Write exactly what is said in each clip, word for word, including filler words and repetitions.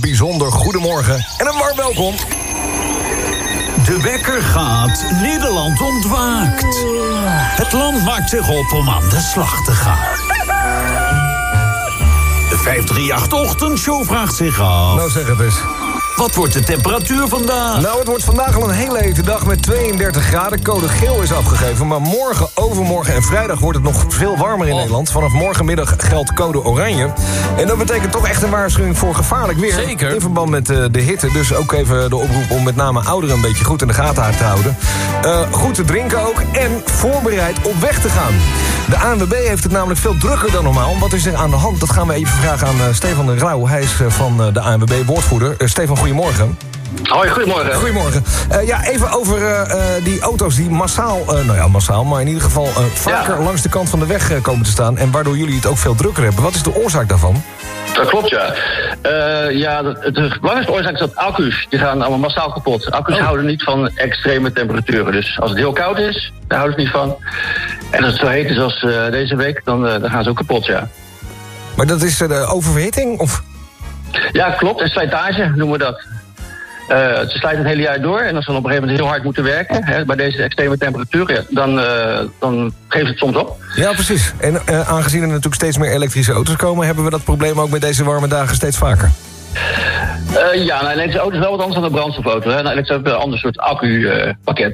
Bijzonder goedemorgen en een warm welkom. De wekker gaat, Nederland ontwaakt. Het land maakt zich op om aan de slag te gaan. De vijf drie acht ochtendshow vraagt zich af. Nou, zeg het eens. Wat wordt de temperatuur vandaag? Nou, het wordt vandaag al een hele hete dag met tweeëndertig graden. Code geel is afgegeven, maar morgen, overmorgen en vrijdag wordt het nog veel warmer in oh. Nederland. Vanaf morgenmiddag geldt code oranje. En dat betekent toch echt een waarschuwing voor gevaarlijk weer. Zeker. In verband met uh, de hitte. Dus ook even de oproep om met name ouderen een beetje goed in de gaten te houden. Uh, goed te drinken ook en voorbereid op weg te gaan. De A N W B heeft het namelijk veel drukker dan normaal. Wat is er aan de hand? Dat gaan we even vragen aan uh, Stefan de Rauw. Hij is uh, van uh, de A N W B woordvoerder. Uh, Stefan, goedemorgen. Hoi, goedemorgen. Goedemorgen. Uh, ja, even over uh, uh, die auto's die massaal, uh, nou ja, massaal, maar in ieder geval uh, vaker ja. langs de kant van de weg uh, komen te staan. En waardoor jullie het ook veel drukker hebben. Wat is de oorzaak daarvan? Dat klopt, ja. Uh, ja, de, de belangrijkste oorzaak is dat accu's, die gaan allemaal massaal kapot. Accu's oh. houden niet van extreme temperaturen. Dus als het heel koud is, daar houden ze niet van. En als het zo heet is als uh, deze week, dan, uh, dan gaan ze ook kapot, ja. Maar dat is uh, de oververhitting, of? Ja, klopt. En slijtage noemen we dat. Uh, ze slijten het hele jaar door en als ze dan op een gegeven moment heel hard moeten werken, hè, bij deze extreme temperaturen, ja, dan, uh, dan geeft het soms op. Ja, precies. En uh, aangezien er natuurlijk steeds meer elektrische auto's komen, hebben we dat probleem ook met deze warme dagen steeds vaker. Uh, ja, een elektrische auto is wel wat anders dan een brandstofauto. Hè. Een elektrische auto is een ander soort accu-pakket.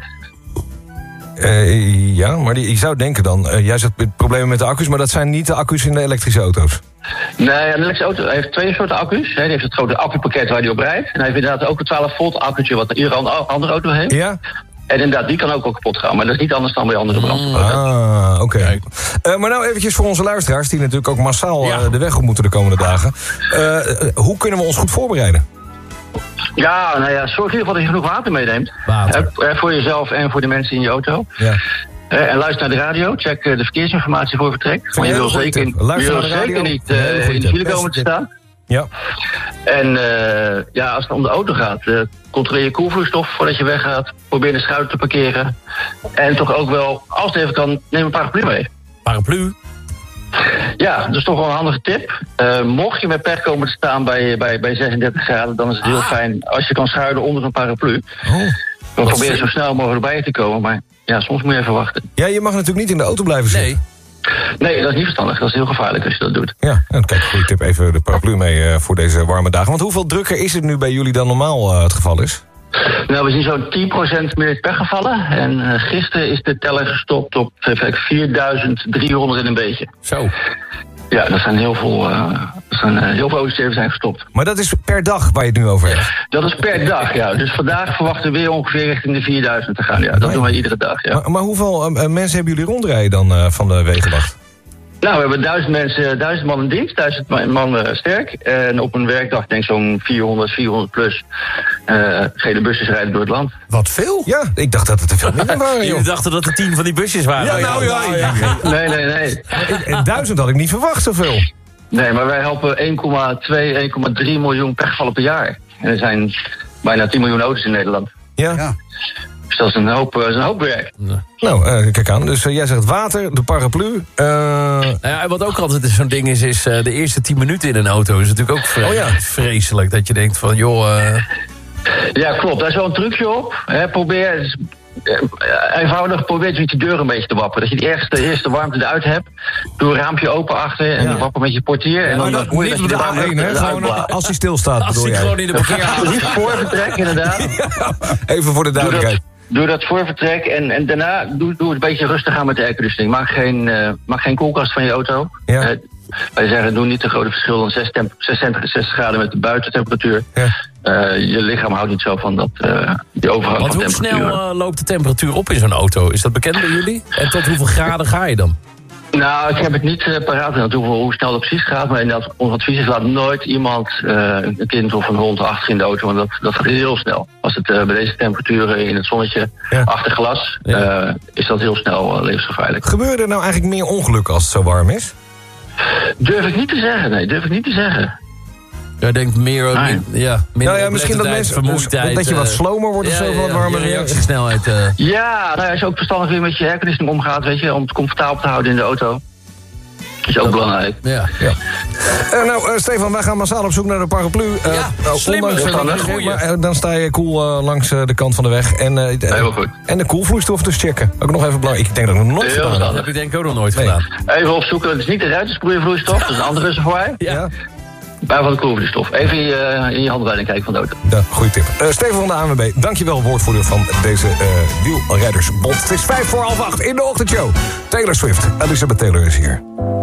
Uh, uh, ja, maar die, je zou denken dan, uh, jij zegt problemen met de accu's, maar dat zijn niet de accu's in de elektrische auto's. Nee, een elektrische auto heeft twee soorten accu's. Hij heeft het grote accupakket waar hij op rijdt. En hij heeft inderdaad ook een twaalf volt accu'tje wat iedere andere auto heeft. Ja. En inderdaad, die kan ook wel kapot gaan. Maar dat is niet anders dan bij andere brandstofauto's. Ah, oké. Okay. Uh, maar nou eventjes voor onze luisteraars, die natuurlijk ook massaal ja. uh, de weg op moeten de komende dagen. Uh, uh, hoe kunnen we ons goed voorbereiden? Ja, nou ja, zorg in ieder geval dat je genoeg water meeneemt. Water. Hè, voor jezelf en voor de mensen in je auto. Ja. Uh, en luister naar de radio, check uh, de verkeersinformatie voor vertrek. Want je wil zeker, je wil zeker niet uh, in de file komen te staan. Ja. En uh, ja, als het om de auto gaat, uh, controleer je koelvloeistof voordat je weggaat. Probeer de schuit te parkeren. En toch ook wel, als het even kan, neem een paraplu mee. Paraplu? Ja, dat is toch wel een handige tip. Uh, mocht je met pech komen te staan bij, bij, bij zesendertig graden, dan is het heel ah. fijn als je kan schuilen onder een paraplu. Oh. We proberen zo snel mogelijk bij je te komen, maar ja, soms moet je even wachten. Ja, je mag natuurlijk niet in de auto blijven zitten. Nee. Nee, dat is niet verstandig. Dat is heel gevaarlijk als je dat doet. Ja, en kijk, goede tip, even de paraplu mee uh, voor deze warme dagen. Want hoeveel drukker is het nu bij jullie dan normaal uh, het geval is? Nou, we zien zo'n tien procent meer pechgevallen. En uh, gisteren is de teller gestopt op vierduizend driehonderd en een beetje. Zo. Ja, dat zijn heel veel, uh, dat zijn, uh, heel veel auto's die zijn gestopt. Maar dat is per dag waar je het nu over hebt? Dat is per dag, ja. Dus vandaag verwachten we weer ongeveer richting de vierduizend te gaan. Ja, dat nee. doen we iedere dag, ja. Maar, maar hoeveel uh, mensen hebben jullie rondrijden dan uh, van de wegenwacht? Nou, we hebben duizend mensen, duizend man in dienst, duizend man uh, sterk. En op een werkdag denk ik zo'n vierhonderd, vierhonderd plus uh, gele busjes rijden door het land. Wat veel? Ja, ik dacht dat het er veel minder waren, joh. Je dacht dat er tien van die busjes waren. Ja, nou ja. ja, ja. Nee, nee, nee. En duizend had ik niet verwacht, zoveel. Nee, maar wij helpen één komma twee, één komma drie miljoen pechgevallen per jaar. En er zijn bijna tien miljoen auto's in Nederland. Ja. ja. Dus dat is een hoop, uh, is een hoop werk. Nee. Nou, uh, kijk aan. Dus uh, jij zegt water, de paraplu. Uh... Nou ja, wat ook altijd zo'n ding is, is uh, de eerste tien minuten in een auto is natuurlijk ook vre- oh ja. vreselijk. Dat je denkt van, joh... Uh... Ja, klopt. Daar is wel een trucje op. He, probeer... Eenvoudig probeer je de deur een beetje te wappen. Dat je die eerste, eerste warmte eruit hebt. Doe een raampje open achter en ja. wap een beetje je portier. En dan, ja, dan hoor je dat je de A één, hè? Gewoon als hij stilstaat, als bedoel hij gewoon in de parkeerruimte. Niet voor vertrek, inderdaad. Ja, even voor de duidelijkheid. Doe dat voor vertrek en, en daarna doe, doe het een beetje rustig aan met de airconditioning. Maak geen, uh, maak geen koelkast van je auto. Ja. Uh, wij zeggen, doe niet te grote verschil dan zes, temp- zes graden met de buitentemperatuur. Ja. Uh, je lichaam houdt niet zo van dat, uh, die overgang Want van hoe temperatuur. snel uh, loopt de temperatuur op in zo'n auto? Is dat bekend bij jullie? En tot hoeveel graden ga je dan? Nou, ik heb het niet uh, paraat in hoe, hoe snel dat precies gaat. Maar inderdaad, ons advies is, laat nooit iemand, uh, een kind of een hond achter in de auto. Want dat, dat gaat heel snel. Als het uh, bij deze temperaturen in het zonnetje, ja. achter glas, ja. uh, is dat heel snel uh, levensgevaarlijk. Gebeuren er nou eigenlijk meer ongelukken als het zo warm is? Durf ik niet te zeggen, nee, durf ik niet te zeggen. Jij denkt meer... Nee. meer ja, nou ja, misschien dat mensen... vermoeidheid. Dat je wat slomer wordt ja, of zo ja, van wat warmer. Ja, reactiesnelheid. Uh. Ja, nou, als je ook verstandig weer met je airconditioning omgaat, weet je, om het comfortabel te houden in de auto. Dat is ook belangrijk. Ja. Ja. Uh, nou, uh, Stefan, wij gaan massaal op zoek naar de paraplu. Uh, Ja, nou, slimme, ondanks, slimme, uh, goeie. maar, uh, dan sta je cool uh, langs uh, de kant van de weg. En, uh, Heel goed. en de koelvloeistof dus checken. Ook nog even belangrijk. Ik denk dat ik nog nooit Heel gedaan heb. Dat heb ik denk ik ook nog nooit Nee. gedaan. Even opzoeken, het is niet de ruitensproeiervloeistof, dat is een andere reservoir. Ja. Ja? Maar van de koelvloeistof. Even in je, in je handleiding kijken van de auto. Ja, goeie tip. Uh, Steven van de A N W B, dankjewel woordvoerder van deze uh, Wielrijdersbond. Het is vijf voor half acht in de ochtendshow. Taylor Swift, Elizabeth Taylor is hier.